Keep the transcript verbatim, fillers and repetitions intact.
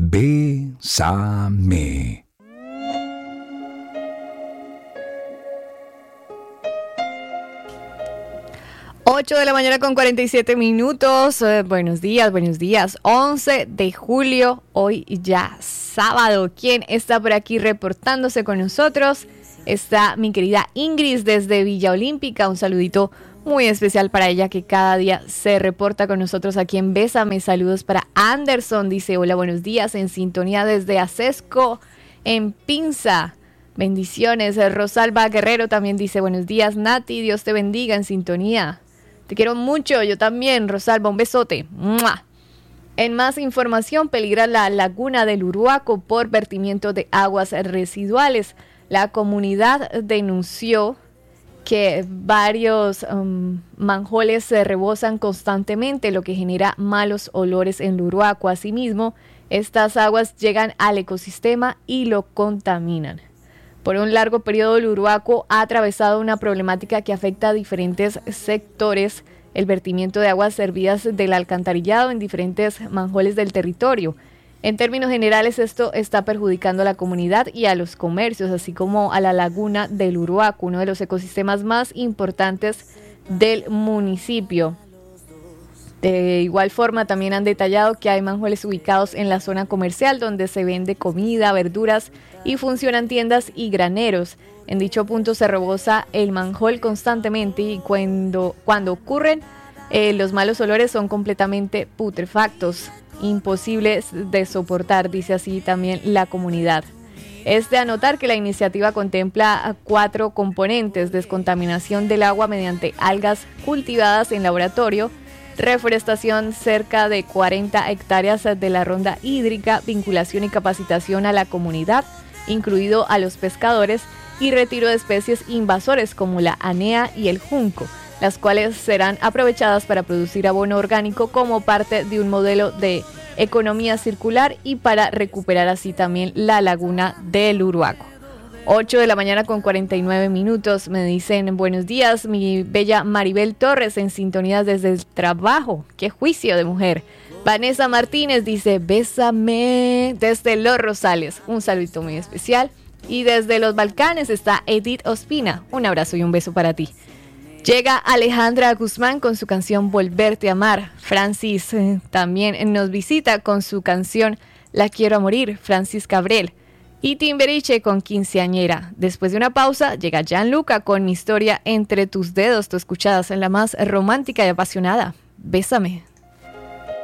Bésame. ocho de la mañana con cuarenta y siete minutos. Eh, buenos días, buenos días. once de julio, hoy ya sábado. ¿Quién está por aquí reportándose con nosotros? Está mi querida Ingrid desde Villa Olímpica. Un saludito muy especial para ella que cada día se reporta con nosotros aquí en Bésame. Saludos para Anderson. Dice, hola, buenos días. En sintonía desde Acesco, en Pinza. Bendiciones. Rosalba Guerrero también dice, buenos días, Nati. Dios te bendiga, en sintonía. Te quiero mucho, yo también, Rosalba, un besote. ¡Mua! En más información, peligra la laguna del Uruaco por vertimiento de aguas residuales. La comunidad denunció que varios um, manjoles se rebosan constantemente, lo que genera malos olores en el Uruaco. Asimismo, estas aguas llegan al ecosistema y lo contaminan. Por un largo periodo, el Uruaco ha atravesado una problemática que afecta a diferentes sectores, el vertimiento de aguas servidas del alcantarillado en diferentes manjoles del territorio. En términos generales, esto está perjudicando a la comunidad y a los comercios, así como a la laguna del Uruaco, uno de los ecosistemas más importantes del municipio. De igual forma, también han detallado que hay manjoles ubicados en la zona comercial donde se vende comida, verduras y funcionan tiendas y graneros. En dicho punto se rebosa el manjol constantemente y cuando, cuando ocurren, eh, los malos olores son completamente putrefactos, imposibles de soportar, dice así también la comunidad. Es de anotar que la iniciativa contempla cuatro componentes: descontaminación del agua mediante algas cultivadas en laboratorio, reforestación cerca de cuarenta hectáreas de la ronda hídrica, vinculación y capacitación a la comunidad, incluido a los pescadores, y retiro de especies invasores como la anea y el junco, las cuales serán aprovechadas para producir abono orgánico como parte de un modelo de economía circular y para recuperar así también la laguna del Uruaco. ocho de la mañana con cuarenta y nueve minutos. Me dicen, buenos días, mi bella Maribel Torres, en sintonía desde el trabajo. ¡Qué juicio de mujer! Vanessa Martínez dice, bésame desde Los Rosales. Un saludito muy especial. Y desde los Balcanes está Edith Ospina. Un abrazo y un beso para ti. Llega Alejandra Guzmán con su canción Volverte a Amar. Francis eh, también nos visita con su canción La Quiero a Morir, Francis Cabrel. Y Timberiche con Quinceañera. Después de una pausa, llega Gianluca con Mi Historia Entre Tus Dedos. Tú escuchadas en la más romántica y apasionada. Bésame.